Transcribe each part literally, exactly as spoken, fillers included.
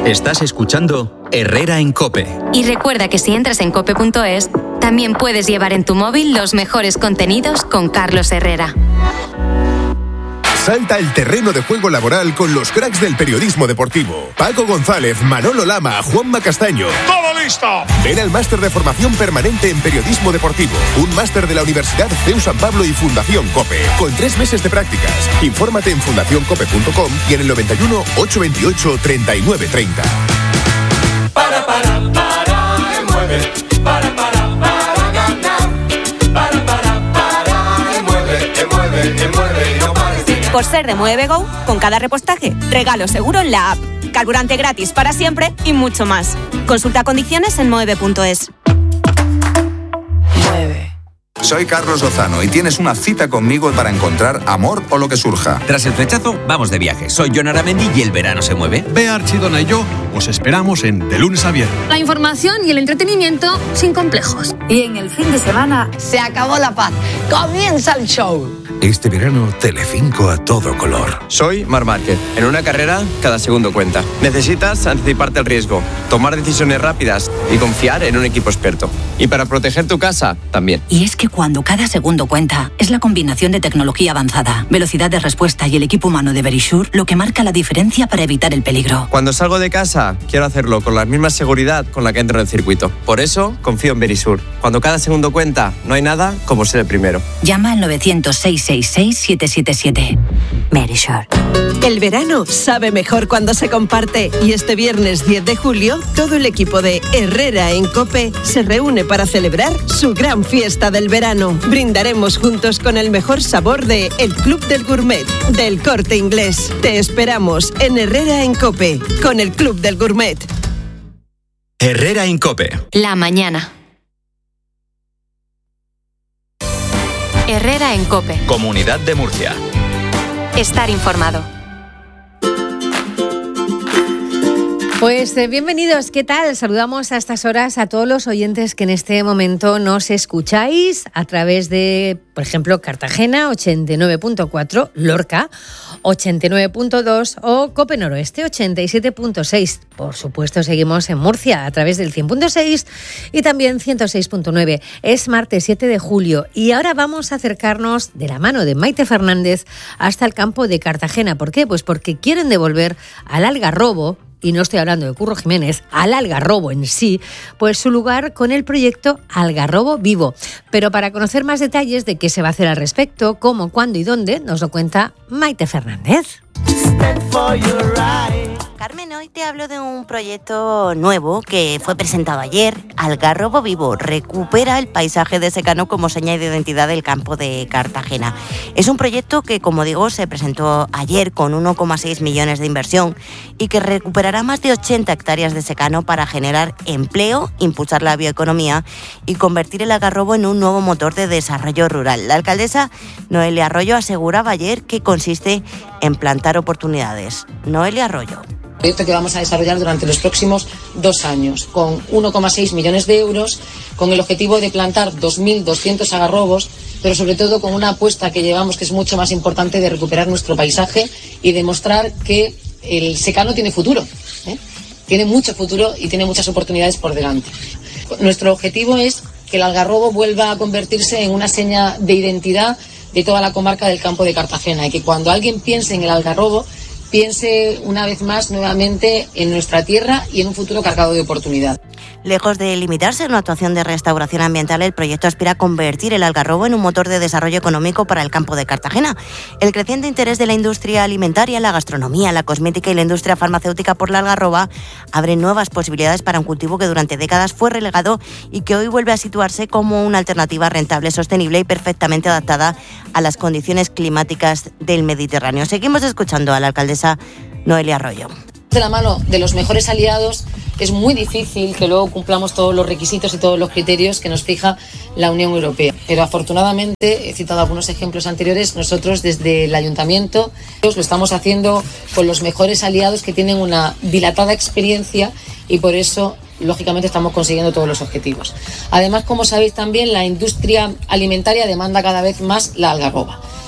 Estás escuchando Herrera en COPE. Y recuerda que si entras en cope punto es, también puedes llevar en tu móvil los mejores contenidos con Carlos Herrera. Salta al terreno de juego laboral con los cracks del periodismo deportivo. Paco González, Manolo Lama, Juanma Castaño. ¡Todo listo! Ven al máster de formación permanente en periodismo deportivo. Un máster de la Universidad C E U San Pablo y Fundación COPE. Con tres meses de prácticas. Infórmate en fundación cope punto com y en el noventa y uno, ochocientos veintiocho, treinta y nueve treinta. Para, para, para, me mueve. Para, para, para ganar. Para, para, para, me mueve, me mueve, me mueve, no pares de ganar. Por ser de Mueve Go, con cada repostaje, regalo seguro en la app. Carburante gratis para siempre y mucho más. Consulta condiciones en mueve punto es. Mueve. Soy Carlos Lozano y tienes una cita conmigo para encontrar amor o lo que surja. Tras el flechazo, vamos de viaje. Soy Jon Aramendi y el verano se mueve. Bea Archidona y yo os esperamos en De Lunes a Viernes. La información y el entretenimiento sin complejos. Y en el fin de semana se acabó la paz. Comienza el show. Este verano, Telecinco a todo color. Soy Mar Márquez. En una carrera, cada segundo cuenta. Necesitas anticiparte al riesgo, tomar decisiones rápidas y confiar en un equipo experto. Y para proteger tu casa, también. Y es que cuando cada segundo cuenta, es la combinación de tecnología avanzada, velocidad de respuesta y el equipo humano de Verisure lo que marca la diferencia para evitar el peligro. Cuando salgo de casa, quiero hacerlo con la misma seguridad con la que entro en el circuito. Por eso, confío en Verisure. Cuando cada segundo cuenta, no hay nada como ser el primero. Llama al novecientos, seiscientos sesenta y seis, setecientos setenta y siete. Verisure. El verano sabe mejor cuando se comparte y este viernes diez de julio todo el equipo de Herrera en COPE se reúne para celebrar su gran fiesta del verano. Brindaremos juntos con el mejor sabor de El Club del Gourmet del Corte Inglés. Te esperamos en Herrera en COPE con el Club del Gourmet. Herrera en COPE. La mañana. Herrera en COPE. Comunidad de Murcia. Estar informado. Pues eh, bienvenidos, ¿qué tal? Saludamos a estas horas a todos los oyentes que en este momento nos escucháis a través de, por ejemplo, Cartagena ochenta y nueve punto cuatro, Lorca ochenta y nueve punto dos o Cope Noroeste ochenta y siete punto seis. Por supuesto, seguimos en Murcia a través del cien punto seis y también ciento seis punto nueve. Es martes siete de julio y ahora vamos a acercarnos de la mano de Maite Fernández hasta el campo de Cartagena. ¿Por qué? Pues porque quieren devolver al Algarrobo, y no estoy hablando de Curro Jiménez, al Algarrobo en sí, pues su lugar con el proyecto Algarrobo Vivo. Pero para conocer más detalles de qué se va a hacer al respecto, cómo, cuándo y dónde, nos lo cuenta Maite Fernández. Carmen, hoy te hablo de un proyecto nuevo que fue presentado ayer. Algarrobo Vivo recupera el paisaje de secano como seña de identidad del campo de Cartagena. Es un proyecto que, como digo, se presentó ayer con uno coma seis millones de inversión y que recuperará más de ochenta hectáreas de secano para generar empleo, impulsar la bioeconomía y convertir el Algarrobo en un nuevo motor de desarrollo rural. La alcaldesa Noelia Arroyo aseguraba ayer que consiste en plantar oportunidades. Noelia Arroyo. Proyecto que vamos a desarrollar durante los próximos dos años, con uno coma seis millones de euros, con el objetivo de plantar dos mil doscientos algarrobos, pero sobre todo con una apuesta que llevamos que es mucho más importante de recuperar nuestro paisaje y demostrar que el secano tiene futuro, ¿eh? Tiene mucho futuro y tiene muchas oportunidades por delante. Nuestro objetivo es que el algarrobo vuelva a convertirse en una seña de identidad de toda la comarca del campo de Cartagena y que cuando alguien piense en el algarrobo piense una vez más nuevamente en nuestra tierra y en un futuro cargado de oportunidad. Lejos de limitarse a una actuación de restauración ambiental, el proyecto aspira a convertir el Algarrobo en un motor de desarrollo económico para el campo de Cartagena. El creciente interés de la industria alimentaria, la gastronomía, la cosmética y la industria farmacéutica por la algarroba abre nuevas posibilidades para un cultivo que durante décadas fue relegado y que hoy vuelve a situarse como una alternativa rentable, sostenible y perfectamente adaptada a las condiciones climáticas del Mediterráneo. Seguimos escuchando a la alcaldesa Noelia Arroyo. De la mano de los mejores aliados es muy difícil que luego cumplamos todos los requisitos y todos los criterios que nos fija la Unión Europea. Pero afortunadamente, he citado algunos ejemplos anteriores, nosotros desde el Ayuntamiento lo estamos haciendo con los mejores aliados que tienen una dilatada experiencia y por eso, lógicamente, estamos consiguiendo todos los objetivos. Además, como sabéis también, la industria alimentaria demanda cada vez más la algarroba.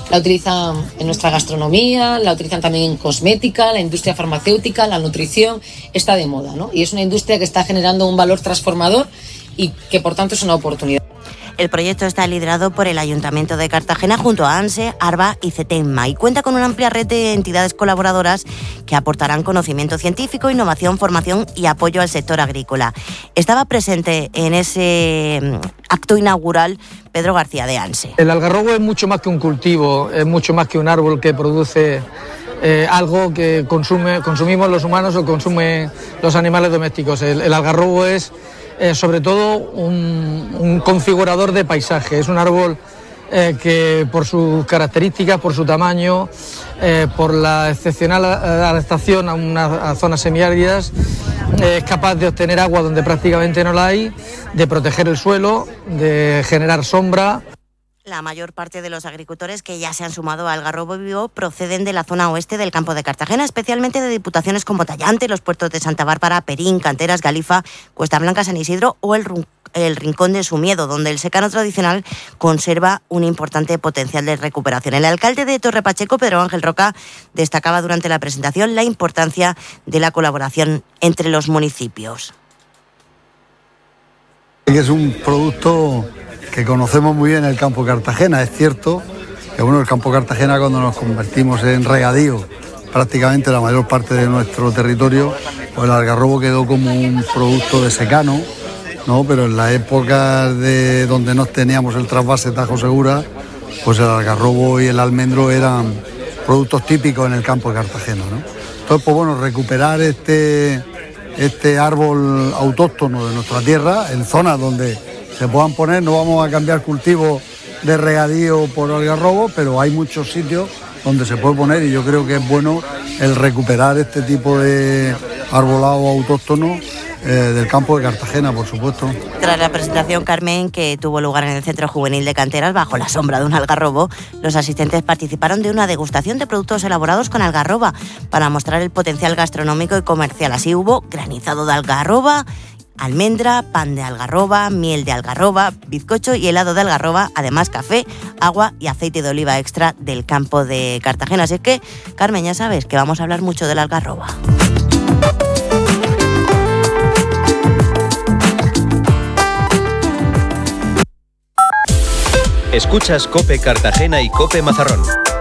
La utilizan en nuestra gastronomía, la utilizan también en cosmética, la industria farmacéutica, la nutrición, está de moda, ¿no? Y es una industria que está generando un valor transformador y que por tanto es una oportunidad. El proyecto está liderado por el Ayuntamiento de Cartagena junto a ANSE, ARBA y CETEMMA y cuenta con una amplia red de entidades colaboradoras que aportarán conocimiento científico, innovación, formación y apoyo al sector agrícola. Estaba presente en ese acto inaugural Pedro García de ANSE. El algarrobo es mucho más que un cultivo, es mucho más que un árbol que produce eh, algo que consume, consumimos los humanos o consumen los animales domésticos. El, el algarrobo es Eh, sobre todo un, un configurador de paisaje. Es un árbol eh, que por sus características, por su tamaño, eh, por la excepcional adaptación a, una, a zonas semiáridas, eh, es capaz de obtener agua donde prácticamente no la hay, de proteger el suelo, de generar sombra. La mayor parte de los agricultores que ya se han sumado al algarrobo vivo proceden de la zona oeste del campo de Cartagena, especialmente de diputaciones como Tallante, los puertos de Santa Bárbara, Perín, Canteras, Galifa, Cuesta Blanca, San Isidro o el, el Rincón de Sumiedo, donde el secano tradicional conserva un importante potencial de recuperación. El alcalde de Torre Pacheco, Pedro Ángel Roca, destacaba durante la presentación la importancia de la colaboración entre los municipios. Es un producto que conocemos muy bien el campo de Cartagena. Es cierto que bueno, el campo de Cartagena, cuando nos convertimos en regadío prácticamente la mayor parte de nuestro territorio, pues el algarrobo quedó como un producto de secano, ¿no? Pero en la época de donde no teníamos el trasvase Tajo Segura, pues el algarrobo y el almendro eran productos típicos en el campo de Cartagena, ¿no? Entonces, pues bueno, recuperar este, este árbol autóctono de nuestra tierra en zonas donde se puedan poner, no vamos a cambiar cultivo de regadío por algarrobo, pero hay muchos sitios donde se puede poner y yo creo que es bueno el recuperar este tipo de arbolado autóctono eh, del campo de Cartagena, por supuesto. Tras la presentación, Carmen, que tuvo lugar en el Centro Juvenil de Canteras bajo la sombra de un algarrobo, los asistentes participaron de una degustación de productos elaborados con algarroba para mostrar el potencial gastronómico y comercial. Así hubo granizado de algarroba, almendra, pan de algarroba, miel de algarroba, bizcocho y helado de algarroba, además café, agua y aceite de oliva extra del campo de Cartagena. Así que, Carmen, ya sabes que vamos a hablar mucho de la algarroba. Escuchas COPE Cartagena y COPE Mazarrón.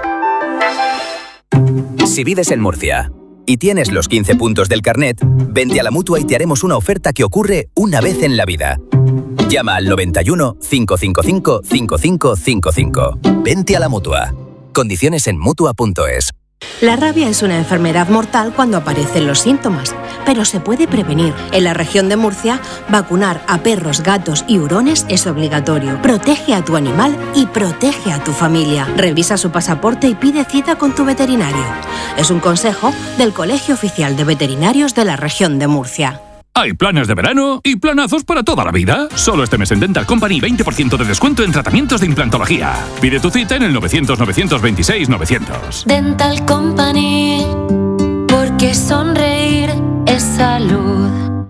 Si vives en Murcia y tienes los quince puntos del carnet, vente a la Mutua y te haremos una oferta que ocurre una vez en la vida. Llama al noventa y uno, cinco cinco cinco, cinco cinco cinco cinco. Vente a la Mutua. Condiciones en Mutua punto es. La rabia es una enfermedad mortal cuando aparecen los síntomas, pero se puede prevenir. En la región de Murcia, vacunar a perros, gatos y hurones es obligatorio. Protege a tu animal y protege a tu familia. Revisa su pasaporte y pide cita con tu veterinario. Es un consejo del Colegio Oficial de Veterinarios de la región de Murcia. Hay planes de verano y planazos para toda la vida. Solo este mes en Dental Company veinte por ciento de descuento en tratamientos de implantología. Pide tu cita en el novecientos, novecientos veintiséis, novecientos. Dental Company, porque sonreír es salud.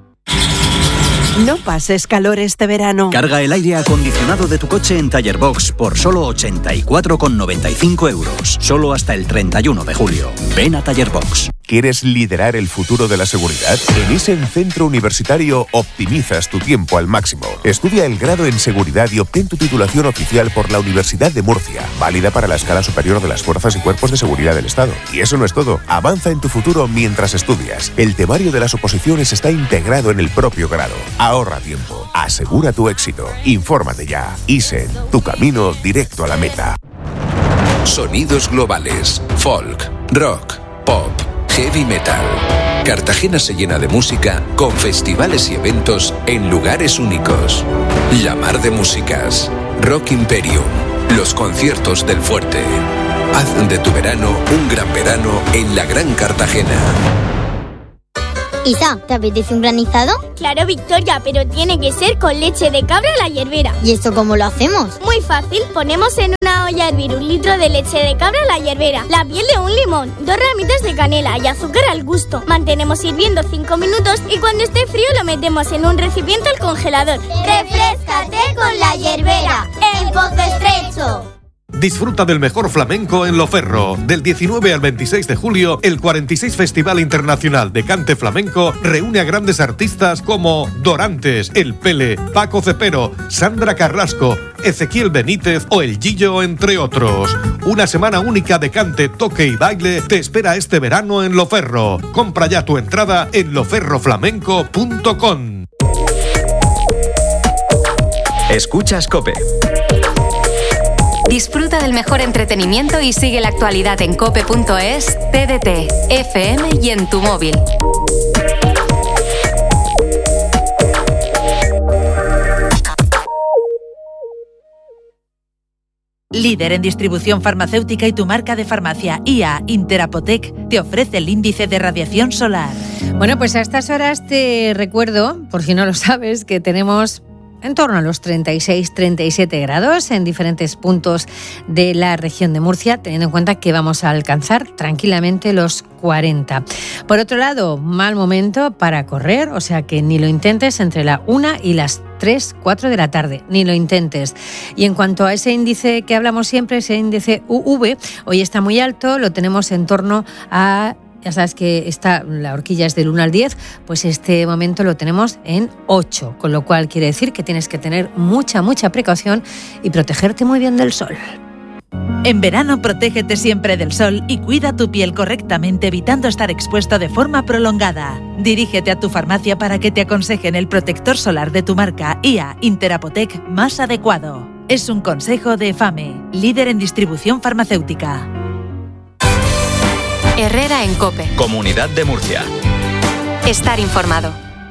No pases calor este verano. Carga el aire acondicionado de tu coche en Taller Box por solo ochenta y cuatro con noventa y cinco euros. Solo hasta el treinta y uno de julio. Ven a Taller Box. ¿Quieres liderar el futuro de la seguridad? En Isen Centro Universitario optimizas tu tiempo al máximo. Estudia el grado en seguridad y obtén tu titulación oficial por la Universidad de Murcia, válida para la escala superior de las fuerzas y cuerpos de seguridad del Estado. Y eso no es todo. Avanza en tu futuro mientras estudias. El temario de las oposiciones está integrado en el propio grado. Ahorra tiempo. Asegura tu éxito. Infórmate ya. Isen, tu camino directo a la meta. Sonidos globales. Folk, rock, pop, heavy metal. Cartagena se llena de música con festivales y eventos en lugares únicos. La Mar de Músicas, Rock Imperium, los conciertos del Fuerte. Haz de tu verano un gran verano en la Gran Cartagena. Isa, ¿te apetece un granizado? Claro, Victoria, pero tiene que ser con leche de cabra a la hierbera. ¿Y esto cómo lo hacemos? Muy fácil, ponemos en una olla a hervir un litro de leche de cabra a la hierbera, la piel de un limón, dos ramitas de canela y azúcar al gusto. Mantenemos hirviendo cinco minutos y cuando esté frío lo metemos en un recipiente al congelador. ¡Refréscate con la hierbera! ¡En Pozo Estrecho! Disfruta del mejor flamenco en Loferro. Del diecinueve al veintiséis de julio, el cuarenta y seis Festival Internacional de Cante Flamenco reúne a grandes artistas como Dorantes, El Pele, Paco Cepero, Sandra Carrasco, Ezequiel Benítez o El Gillo, entre otros. Una semana única de cante, toque y baile te espera este verano en Loferro. Compra ya tu entrada en loferro flamenco punto com. Escuchas COPE. Disfruta del mejor entretenimiento y sigue la actualidad en cope punto es, T D T, F M y en tu móvil. Líder en distribución farmacéutica y tu marca de farmacia I A Interapotec te ofrece el índice de radiación solar. Bueno, pues a estas horas te recuerdo, por si no lo sabes, que tenemos en torno a los treinta y seis a treinta y siete grados en diferentes puntos de la región de Murcia, teniendo en cuenta que vamos a alcanzar tranquilamente los cuarenta. Por otro lado, mal momento para correr, o sea que ni lo intentes entre la una y las tres, cuatro de la tarde, ni lo intentes. Y en cuanto a ese índice que hablamos siempre, ese índice U V, hoy está muy alto, lo tenemos en torno a... Ya sabes que esta, la horquilla es del uno al diez, pues este momento lo tenemos en ocho, con lo cual quiere decir que tienes que tener mucha, mucha precaución y protegerte muy bien del sol. En verano, protégete siempre del sol y cuida tu piel correctamente, evitando estar expuesto de forma prolongada. Dirígete a tu farmacia para que te aconsejen el protector solar de tu marca I A Interapotec más adecuado. Es un consejo de FAME, líder en distribución farmacéutica. Herrera en COPE. Comunidad de Murcia. Estar informado.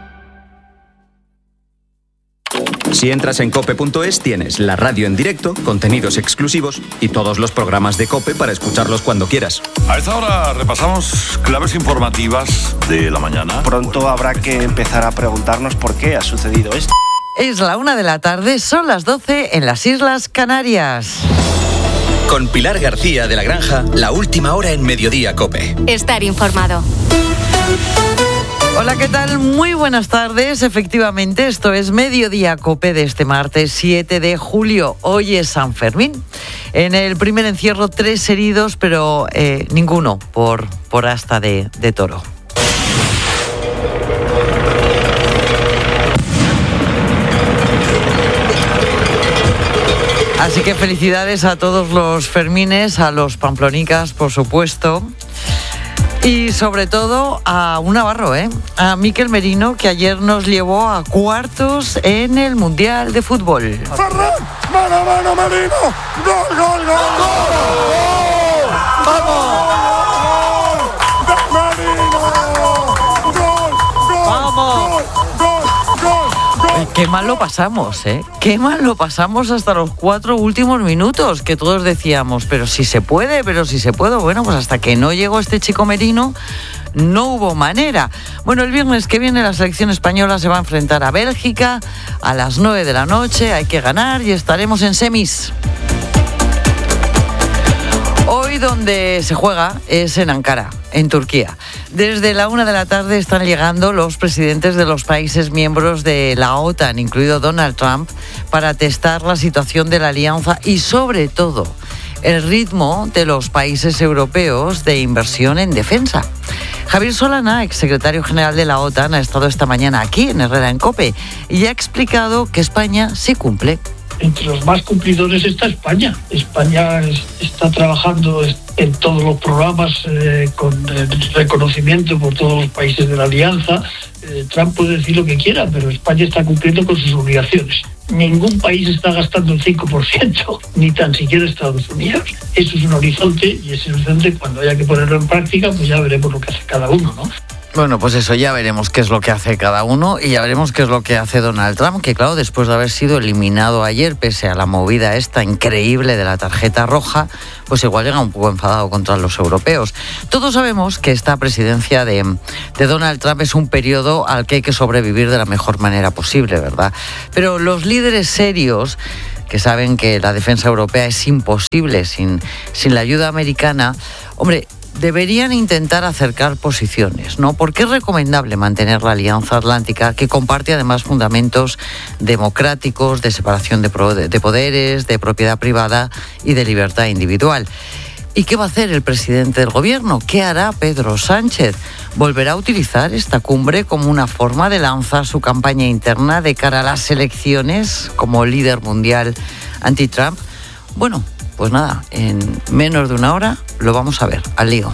Si entras en cope punto es tienes la radio en directo, contenidos exclusivos y todos los programas de COPE para escucharlos cuando quieras. A esta hora repasamos claves informativas de la mañana. Pronto habrá que empezar a preguntarnos por qué ha sucedido esto. Es la una de la tarde, son las doce en las Islas Canarias. Con Pilar García de la Granja, la última hora en Mediodía COPE. Estar informado. Hola, ¿qué tal? Muy buenas tardes. Efectivamente, esto es Mediodía COPE de este martes siete de julio. Hoy es San Fermín. En el primer encierro, tres heridos, pero eh, ninguno por, por asta de, de toro. Así que felicidades a todos los fermines, a los pamplonicas, por supuesto. Y sobre todo a un navarro, ¿eh? A Mikel Merino, que ayer nos llevó a cuartos en el Mundial de Fútbol. ¡Ferran! ¡Mano a mano, Merino! ¡Gol, gol, gol! ¡Gol! ¡Vamos! Qué mal lo pasamos, ¿eh? Qué mal lo pasamos hasta los cuatro últimos minutos, que todos decíamos, pero si se puede, pero si se puede. Bueno, pues hasta que no llegó este chico Merino, no hubo manera. Bueno, el viernes que viene la selección española se va a enfrentar a Bélgica a las nueve de la noche. Hay que ganar y estaremos en semis. Hoy donde se juega es en Ankara, en Turquía. Desde la una de la tarde están llegando los presidentes de los países miembros de la OTAN, incluido Donald Trump, para testar la situación de la alianza y, sobre todo, el ritmo de los países europeos de inversión en defensa. Javier Solana, exsecretario general de la OTAN, ha estado esta mañana aquí en Herrera en COPE y ha explicado que España sí cumple. Entre los más cumplidores está España. España es, está trabajando en todos los programas eh, con eh, reconocimiento por todos los países de la alianza. Eh, Trump puede decir lo que quiera, pero España está cumpliendo con sus obligaciones. Ningún país está gastando el cinco por ciento, ni tan siquiera Estados Unidos. Eso es un horizonte, y ese horizonte, cuando haya que ponerlo en práctica, pues ya veremos lo que hace cada uno, ¿no? Bueno, pues eso, ya veremos qué es lo que hace cada uno y ya veremos qué es lo que hace Donald Trump, que claro, después de haber sido eliminado ayer, pese a la movida esta increíble de la tarjeta roja, pues igual llega un poco enfadado contra los europeos. Todos sabemos que esta presidencia de, de Donald Trump es un periodo al que hay que sobrevivir de la mejor manera posible, ¿verdad? Pero los líderes serios, que saben que la defensa europea es imposible sin, sin la ayuda americana, hombre, deberían intentar acercar posiciones, ¿no? Porque es recomendable mantener la Alianza Atlántica, que comparte además fundamentos democráticos, de separación de, pro- de poderes, de propiedad privada y de libertad individual. ¿Y qué va a hacer el presidente del gobierno? ¿Qué hará Pedro Sánchez? ¿Volverá a utilizar esta cumbre como una forma de lanzar su campaña interna de cara a las elecciones como líder mundial anti-Trump? Bueno, pues nada, en menos de una hora lo vamos a ver. Al lío.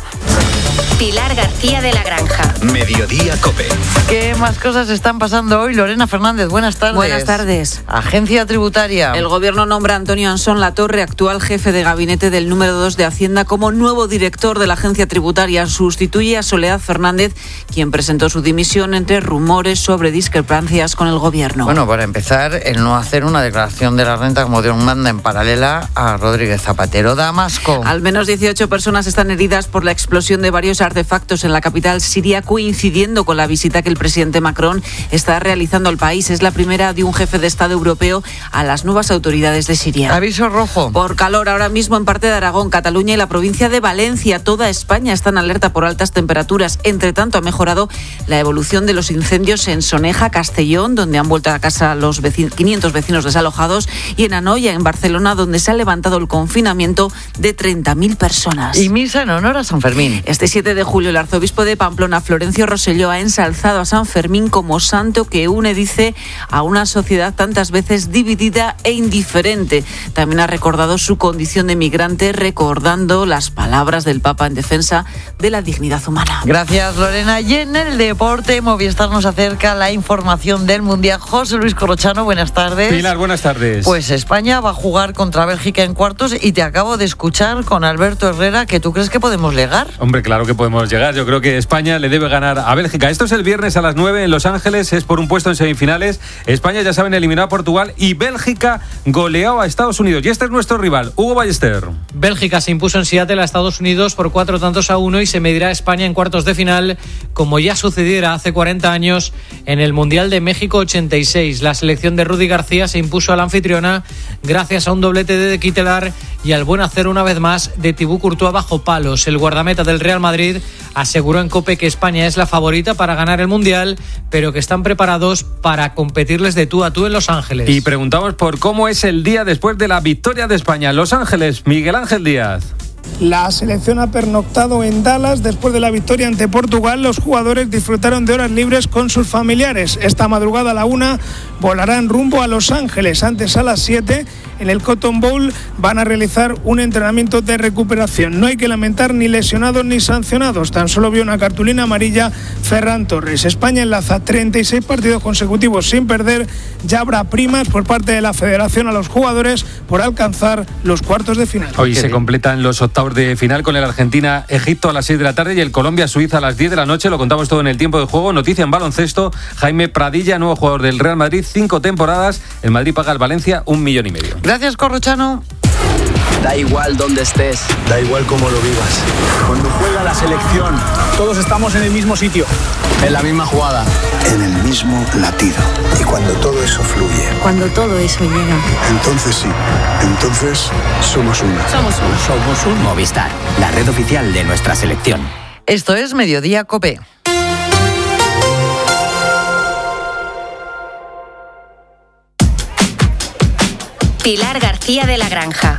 Pilar García de la Granja. Mediodía COPE. ¿Qué más cosas están pasando hoy? Lorena Fernández, buenas tardes. Buenas tardes. Agencia Tributaria. El gobierno nombra a Antonio Ansón Latorre, actual jefe de gabinete del número dos de Hacienda, como nuevo director de la Agencia Tributaria. Sustituye a Soledad Fernández, quien presentó su dimisión entre rumores sobre discrepancias con el gobierno. Bueno, para empezar, el no hacer una declaración de la renta como Dios manda en paralela a Rodríguez Zapatero. Damasco. Al menos dieciocho personas están heridas por la explosión de varios artefactos en la capital siria, coincidiendo con la visita que el presidente Macron está realizando al país. Es la primera de un jefe de Estado europeo a las nuevas autoridades de Siria. Aviso rojo. Por calor ahora mismo en parte de Aragón, Cataluña y la provincia de Valencia. Toda España está en alerta por altas temperaturas. Entre tanto, ha mejorado la evolución de los incendios en Soneja, Castellón, donde han vuelto a casa los vecinos, quinientos vecinos desalojados, y en Anoia, en Barcelona, donde se ha levantado el confinamiento de treinta mil personas. Y misa en honor a San Fermín. Este siete de julio, el arzobispo de Pamplona, Florencio Rosselló, ha ensalzado a San Fermín como santo que une, dice, a una sociedad tantas veces dividida e indiferente. También ha recordado su condición de migrante, recordando las palabras del Papa en defensa de la dignidad humana. Gracias, Lorena. Y en el deporte, Movistar nos acerca la información del Mundial. José Luis Corrochano, buenas tardes. Pilar, buenas tardes. Pues España va a jugar contra Bélgica en cuartos y te acabo de escuchar con Alberto Herrera que tú crees que podemos llegar. Hombre, claro que podemos llegar. Yo creo que España le debe ganar a Bélgica. Esto es el viernes a las nueve en Los Ángeles, es por un puesto en semifinales. España, ya saben, eliminó a Portugal y Bélgica goleó a Estados Unidos. Y este es nuestro rival, Hugo Ballester. Bélgica se impuso en Seattle a Estados Unidos por cuatro tantos a uno y se medirá a España en cuartos de final, como ya sucediera hace cuarenta años en el Mundial de México ochenta y seis. La selección de Rudy García se impuso a la anfitriona gracias a un doblete de De Ketelaere y al buen hacer una vez más de Thibaut Courtois bajo palos. El guardameta del Real Madrid aseguró en COPE que España es la favorita para ganar el Mundial, pero que están preparados para competirles de tú a tú en Los Ángeles. Y preguntamos por cómo es el día después de la victoria de España en Los Ángeles. Miguel Ángel Díaz. La selección ha pernoctado en Dallas después de la victoria ante Portugal. Los jugadores disfrutaron de horas libres con sus familiares. Esta madrugada a la una volarán rumbo a Los Ángeles. Antes, a las siete, en el Cotton Bowl van a realizar un entrenamiento de recuperación. No hay que lamentar ni lesionados ni sancionados. Tan solo vio una cartulina amarilla Ferran Torres. España enlaza treinta y seis partidos consecutivos sin perder. Ya habrá primas por parte de la Federación a los jugadores por alcanzar los cuartos de final. Hoy se completan los octavos de final con el Argentina-Egipto a las seis de la tarde y el Colombia-Suiza a las diez de la noche. Lo contamos todo en el tiempo de juego. Noticia en baloncesto: Jaime Pradilla, nuevo jugador del Real Madrid, cinco temporadas. El Madrid paga al Valencia un millón y medio. Gracias, Corrochano. Da igual dónde estés, da igual cómo lo vivas. Cuando juega la selección, todos estamos en el mismo sitio, en la misma jugada, en el mismo latido. Y cuando todo eso fluye, cuando todo eso llega, entonces sí, entonces somos uno. Somos uno. Somos un Movistar, la red oficial de nuestra selección. Esto es Mediodía COPE. Pilar García de la Granja.